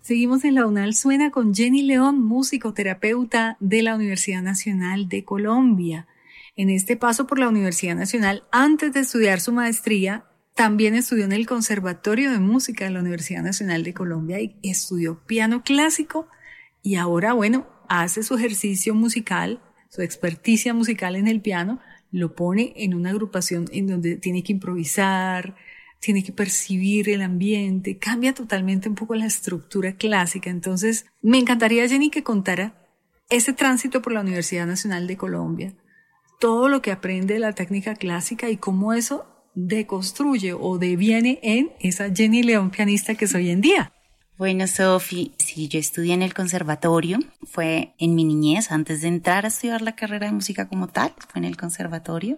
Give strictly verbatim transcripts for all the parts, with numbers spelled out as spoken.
Seguimos en la UNAL Suena con Jenny León, musicoterapeuta de la Universidad Nacional de Colombia. En este paso por la Universidad Nacional, antes de estudiar su maestría, también estudió en el Conservatorio de Música de la Universidad Nacional de Colombia y estudió piano clásico y ahora, bueno, hace su ejercicio musical, su experticia musical en el piano, lo pone en una agrupación en donde tiene que improvisar, tiene que percibir el ambiente, cambia totalmente un poco la estructura clásica. Entonces, me encantaría, Jenny, que contara ese tránsito por la Universidad Nacional de Colombia, todo lo que aprende de la técnica clásica y cómo eso deconstruye o deviene en esa Jenny León pianista que es hoy en día. Bueno, Sofi, sí, yo estudié en el conservatorio, fue en mi niñez, antes de entrar a estudiar la carrera de música como tal, fue en el conservatorio.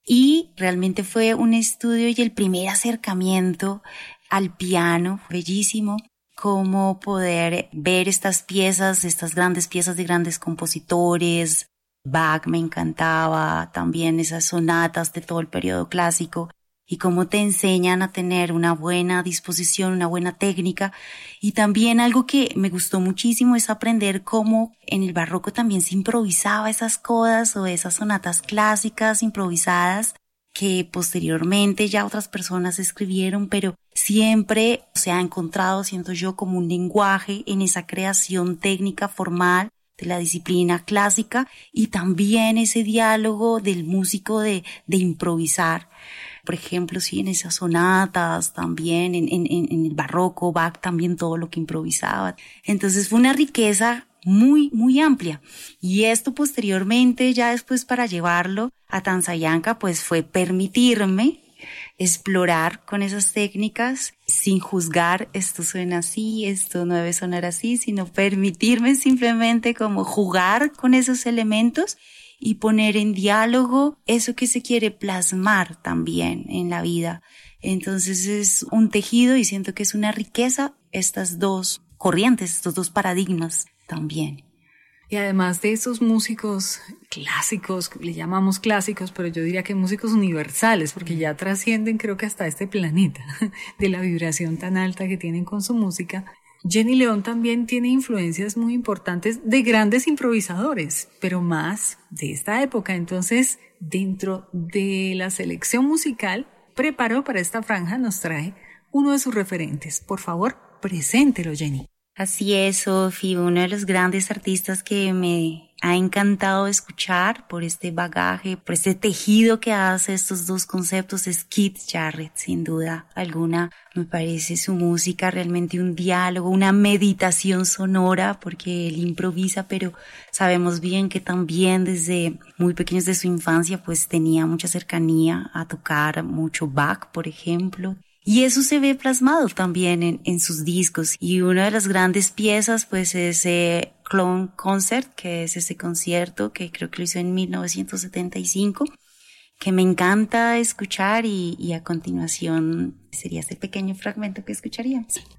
Y realmente fue un estudio y el primer acercamiento al piano, bellísimo, cómo poder ver estas piezas, estas grandes piezas de grandes compositores. Bach me encantaba, también esas sonatas de todo el periodo clásico, y cómo te enseñan a tener una buena disposición, una buena técnica. Y también algo que me gustó muchísimo es aprender cómo en el barroco también se improvisaba esas codas o esas sonatas clásicas improvisadas que posteriormente ya otras personas escribieron, pero siempre se ha encontrado, siento yo, como un lenguaje en esa creación técnica formal de la disciplina clásica y también ese diálogo del músico de, de improvisar. Por ejemplo, sí, en esas sonatas también, en, en, en el barroco, Bach también todo lo que improvisaba. Entonces fue una riqueza muy, muy amplia. Y esto posteriormente, ya después para llevarlo a Tanzayanca, pues fue permitirme explorar con esas técnicas sin juzgar, esto suena así, esto no debe sonar así, sino permitirme simplemente como jugar con esos elementos y poner en diálogo eso que se quiere plasmar también en la vida. Entonces es un tejido y siento que es una riqueza estas dos corrientes, estos dos paradigmas también. Y además de esos músicos clásicos, le llamamos clásicos, pero yo diría que músicos universales, porque ya trascienden creo que hasta este planeta, de la vibración tan alta que tienen con su música. Jenny León también tiene influencias muy importantes de grandes improvisadores, pero más de esta época. Entonces, dentro de la selección musical, preparó para esta franja, nos trae uno de sus referentes. Por favor, preséntelo, Jenny. Así es, Sofi, uno de los grandes artistas que me ha encantado escuchar por este bagaje, por este tejido que hace estos dos conceptos es Keith Jarrett, sin duda alguna. Me parece su música realmente un diálogo, una meditación sonora, porque él improvisa, pero sabemos bien que también desde muy pequeños de su infancia pues tenía mucha cercanía a tocar mucho Bach, por ejemplo. Y eso se ve plasmado también en, en sus discos. Y una de las grandes piezas, pues, es eh, Clown Concert, que es ese concierto que creo que lo hizo en mil novecientos setenta y cinco, que me encanta escuchar y, y a continuación sería este pequeño fragmento que escucharíamos.